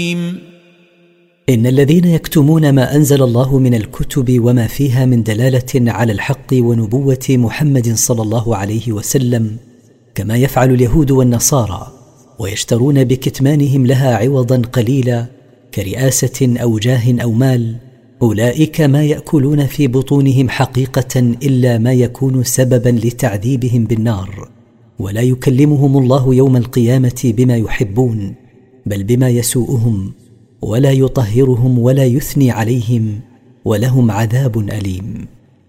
إن الذين يكتمون ما أنزل الله من الكتب وما فيها من دلالة على الحق ونبوة محمد صلى الله عليه وسلم كما يفعل اليهود والنصارى، ويشترون بكتمانهم لها عوضا قليلا كرئاسة أو جاه أو مال، أولئك ما يأكلون في بطونهم حقيقة إلا ما يكون سببا لتعذيبهم بالنار، ولا يكلمهم الله يوم القيامة بما يحبون بل بما يسوءهم، ولا يطهرهم ولا يثني عليهم، ولهم عذاب أليم.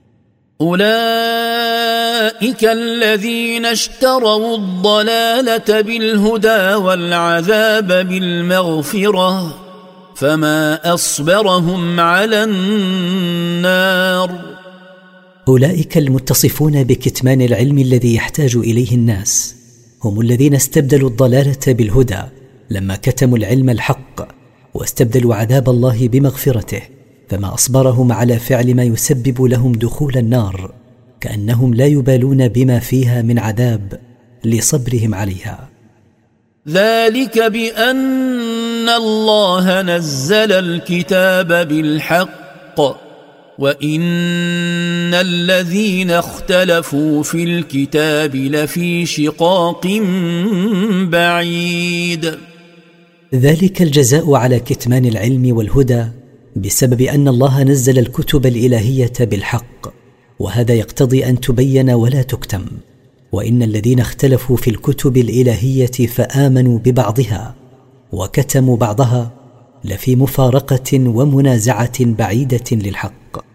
أولئك الذين اشتروا الضلالة بالهدى والعذاب بالمغفرة فما أصبرهم على النار. أولئك المتصفون بكتمان العلم الذي يحتاج إليه الناس هم الذين استبدلوا الضلالة بالهدى لما كتموا العلم الحق، واستبدلوا عذاب الله بمغفرته، فما أصبرهم على فعل ما يسبب لهم دخول النار، كأنهم لا يبالون بما فيها من عذاب لصبرهم عليها. ذلك بأن الله نزل الكتاب بالحق وإن الذين اختلفوا في الكتاب لفي شقاق بعيد. ذلك الجزاء على كتمان العلم والهدى بسبب أن الله نزل الكتب الإلهية بالحق، وهذا يقتضي أن تبين ولا تكتم. وإن الذين اختلفوا في الكتب الإلهية فآمنوا ببعضها وكتموا بعضها لفي مفارقة ومنازعة بعيدة للحق.